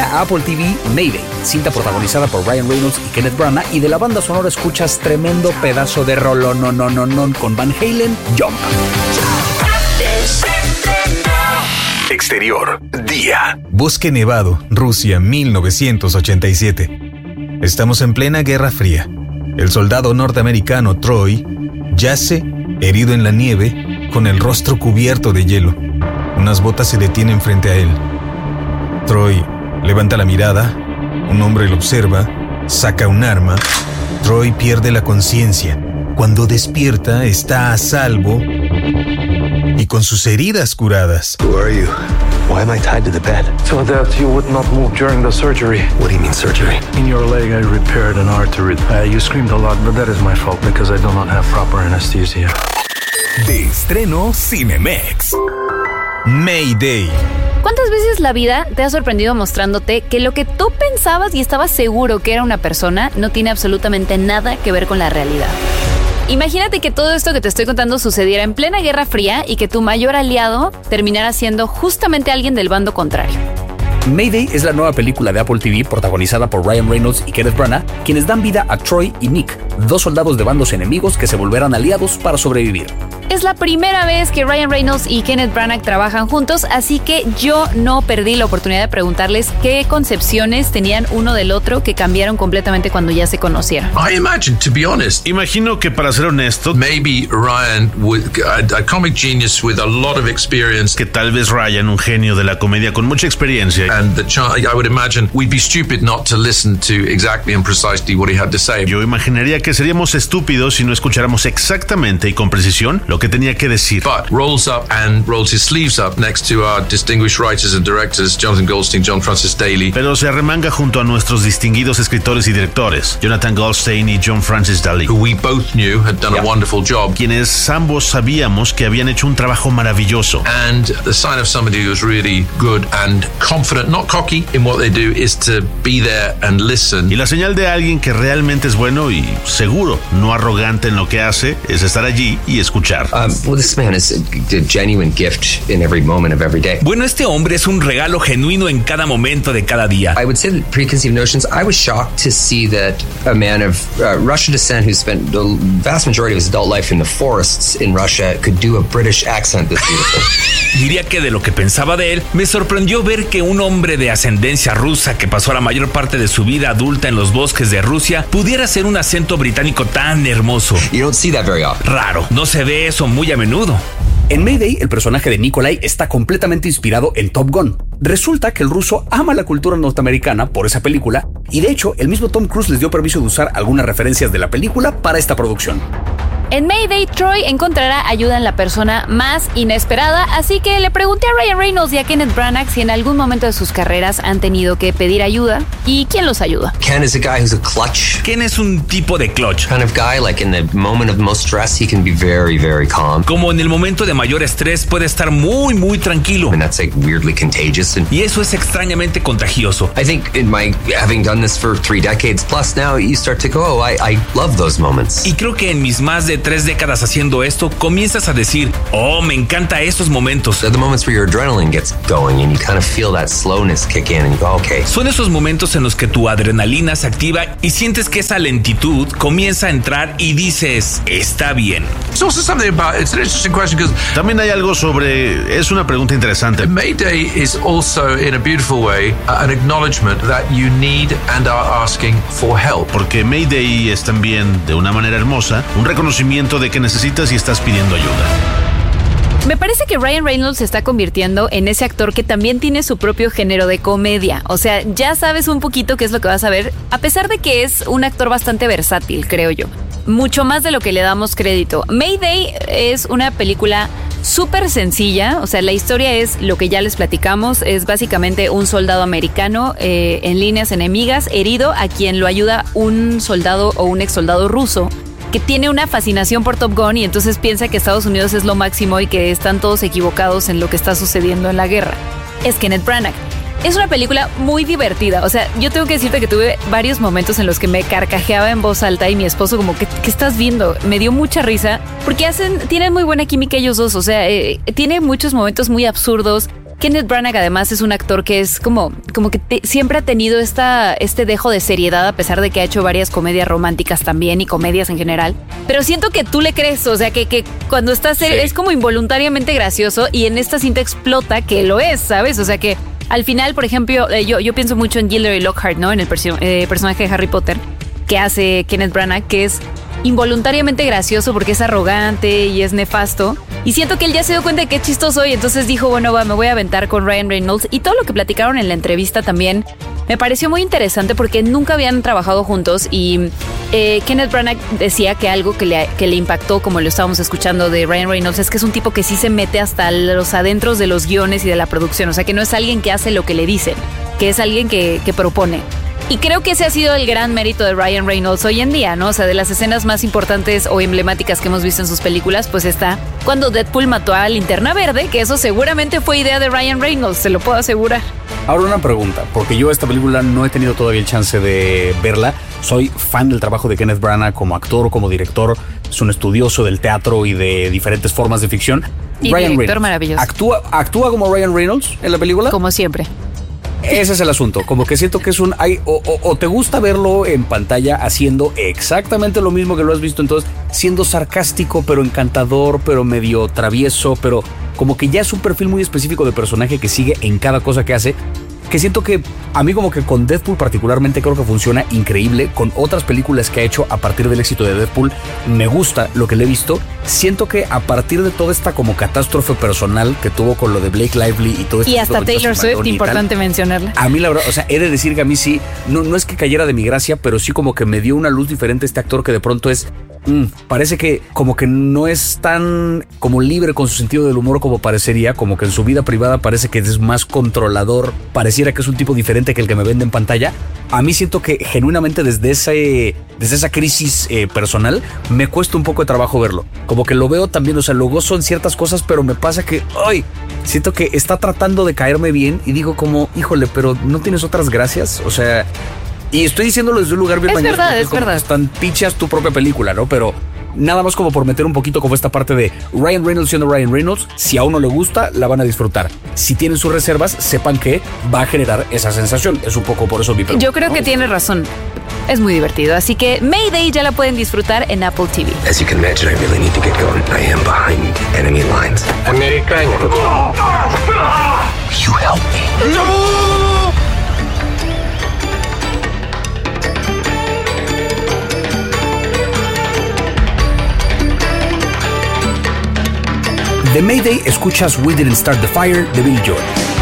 llega a Apple TV Mayday, cinta protagonizada por Ryan Reynolds y Kenneth Branagh, y de la banda sonora escuchas tremendo pedazo de rolón con Van Halen, Jump. Exterior, día. Bosque Nevado, Rusia, 1987. Estamos en plena Guerra Fría. El soldado norteamericano Troy yace, herido en la nieve, con el rostro cubierto de hielo. Unas botas se detienen frente a él. Troy levanta la mirada, un hombre lo observa, saca un arma. Troy pierde la conciencia. Cuando despierta, está a salvo y con sus heridas curadas. Who are you? Why am I tied to the bed? So that you would not move during the surgery. What do you mean surgery? In your leg I repaired an artery. You screamed a lot, but that is my fault because I do not have proper anesthesia. De estreno Cinemex. Mayday. ¿Cuántas veces la vida te ha sorprendido mostrándote que lo que tú pensabas y estabas seguro que era una persona no tiene absolutamente nada que ver con la realidad? Imagínate que todo esto que te estoy contando sucediera en plena Guerra Fría y que tu mayor aliado terminara siendo justamente alguien del bando contrario. Mayday es la nueva película de Apple TV protagonizada por Ryan Reynolds y Kenneth Branagh, quienes dan vida a Troy y Nick, dos soldados de bandos enemigos que se volverán aliados para sobrevivir. Es la primera vez que Ryan Reynolds y Kenneth Branagh trabajan juntos, así que yo no perdí la oportunidad de preguntarles qué concepciones tenían uno del otro que cambiaron completamente cuando ya se conocieron. To be honest, imagino que, para ser honesto, maybe Ryan, a comic genius with a lot of experience, que tal vez Ryan, un genio de la comedia con mucha experiencia, and I would imagine we'd be stupid not to listen to exactly and precisely what he had to say. Yo imaginaría que seríamos estúpidos si no escucháramos exactamente y con precisión lo que tenía que decir. But rolls up and rolls his sleeves up next to our distinguished writers and directors, Jonathan Goldstein, John Francis Daley. Pero se arremanga junto a nuestros distinguidos escritores y directores, Jonathan Goldstein y John Francis Daley, who we both knew had done a wonderful job. Quienes ambos sabíamos que habían hecho un trabajo maravilloso. And the sign of somebody who's really good and confident, not cocky in what they do, is to be there and listen. Y la señal de alguien que realmente es bueno y seguro, no arrogante en lo que hace, es estar allí y escuchar. Well, this man is a genuine gift in every moment of every day. Bueno, este hombre es un regalo genuino en cada momento de cada día. I would say that preconceived notions, I was shocked to see that a man of Russian descent who spent the vast majority of his adult life in the forests in Russia could do a British accent this beautiful. Diría que de lo que pensaba de él, me sorprendió ver que un hombre de ascendencia rusa que pasó la mayor parte de su vida adulta en los bosques de Rusia pudiera hacer un acento británico tan hermoso. You don't see that very often. Raro, no se ve eso muy a menudo. En Mayday, el personaje de Nikolai está completamente inspirado en Top Gun. Resulta que el ruso ama la cultura norteamericana por esa película, y de hecho, el mismo Tom Cruise les dio permiso de usar algunas referencias de la película para esta producción. En Mayday, Troy encontrará ayuda en la persona más inesperada, así que le pregunté a Ryan Reynolds y a Kenneth Branagh si en algún momento de sus carreras han tenido que pedir ayuda y quién los ayuda. Ken is a guy who's a clutch. Ken es un tipo de clutch. Kind of guy, like in the moment of most stress, he can be very, very calm. Como en el momento de mayor estrés puede estar muy, muy tranquilo. And that's like weirdly contagious. Y eso es extrañamente contagioso. I think in my having done this for 3 decades plus now, you start to go, I love those moments. Y creo que en mis más de 3 décadas haciendo esto, comienzas a decir, oh, me encanta estos momentos. They're the moments where your adrenaline gets going and you kind of feel that slowness kick in and you go, okay. Son esos momentos en los que tu adrenalina se activa y sientes que esa lentitud comienza a entrar y dices, está bien. It's also something about, it's an interesting question because también hay algo sobre, es una pregunta interesante. Mayday is also in a beautiful way an acknowledgement that you need and are asking for help. Porque Mayday es también, de una manera hermosa, un reconocimiento de que necesitas y estás pidiendo ayuda. Me parece que Ryan Reynolds se está convirtiendo en ese actor que también tiene su propio género de comedia. O sea, ya sabes un poquito qué es lo que vas a ver, a pesar de que es un actor bastante versátil, creo yo. Mucho más de lo que le damos crédito. Mayday es una película súper sencilla, o sea, la historia es lo que ya les platicamos, es básicamente un soldado americano en líneas enemigas, herido, a quien lo ayuda un soldado o un ex soldado ruso que tiene una fascinación por Top Gun y entonces piensa que Estados Unidos es lo máximo y que están todos equivocados en lo que está sucediendo en la guerra. Es Kenneth Branagh. Es una película muy divertida, o sea, yo tengo que decirte que tuve varios momentos en los que me carcajeaba en voz alta y mi esposo como, ¿qué estás viendo? Me dio mucha risa porque tienen muy buena química ellos dos, o sea, tiene muchos momentos muy absurdos. Kenneth Branagh además es un actor que es como que siempre ha tenido este dejo de seriedad, a pesar de que ha hecho varias comedias románticas también y comedias en general. Pero siento que tú le crees, o sea, que cuando estás es como involuntariamente gracioso, y en esta cinta explota que lo es, ¿sabes? O sea que al final, por ejemplo, yo pienso mucho en Gilderoy Lockhart, ¿no? En el personaje de Harry Potter que hace Kenneth Branagh, que es involuntariamente gracioso porque es arrogante y es nefasto. Y siento que él ya se dio cuenta de que es chistoso y entonces dijo, bueno, me voy a aventar con Ryan Reynolds. Y todo lo que platicaron en la entrevista también me pareció muy interesante porque nunca habían trabajado juntos y Kenneth Branagh decía que algo que le impactó, como lo estábamos escuchando de Ryan Reynolds, es que es un tipo que sí se mete hasta los adentros de los guiones y de la producción. O sea, que no es alguien que hace lo que le dicen, que es alguien que propone. Y creo que ese ha sido el gran mérito de Ryan Reynolds hoy en día, ¿no? O sea, de las escenas más importantes o emblemáticas que hemos visto en sus películas, pues está cuando Deadpool mató a Linterna Verde, que eso seguramente fue idea de Ryan Reynolds, se lo puedo asegurar. Ahora una pregunta, porque yo esta película no he tenido todavía el chance de verla. Soy fan del trabajo de Kenneth Branagh como actor, como director. Es un estudioso del teatro y de diferentes formas de ficción. Y Ryan director Reynolds, maravilloso. ¿Actúa como Ryan Reynolds en la película? Como siempre. Ese es el asunto, como que siento que es o te gusta verlo en pantalla haciendo exactamente lo mismo que lo has visto, entonces siendo sarcástico, pero encantador, pero medio travieso, pero como que ya es un perfil muy específico de personaje que sigue en cada cosa que hace, que siento que a mí como que con Deadpool particularmente creo que funciona increíble. Con otras películas que ha hecho a partir del éxito de Deadpool me gusta lo que le he visto. Siento que a partir de toda esta como catástrofe personal que tuvo con lo de Blake Lively y todo esto. Y hasta Taylor Swift, importante mencionarla. A mí la verdad, o sea, he de decir que a mí sí, no es que cayera de mi gracia, pero sí como que me dio una luz diferente este actor que de pronto es... parece que como que no es tan como libre con su sentido del humor como parecería, como que en su vida privada parece que es más controlador, pareciera que es un tipo diferente que el que me vende en pantalla. A mí siento que genuinamente desde esa crisis personal me cuesta un poco de trabajo verlo, como que lo veo también, o sea, lo gozo en ciertas cosas, pero me pasa que siento que está tratando de caerme bien y digo como, híjole, pero ¿no tienes otras gracias? O sea... Y estoy diciéndolo desde un lugar bien mañana. Es verdad. Están pichas tu propia película, ¿no? Pero nada más como por meter un poquito como esta parte de Ryan Reynolds siendo Ryan Reynolds. Si a uno le gusta, la van a disfrutar. Si tienen sus reservas, sepan que va a generar esa sensación. Es un poco por eso mi pregunta. Yo creo que tiene razón. Es muy divertido. Así que Mayday ya la pueden disfrutar en Apple TV. As you can imagine, I really need to get going. I am behind enemy lines. Americano. You help me. No! De Mayday escuchas We Didn't Start the Fire de Billy Joel.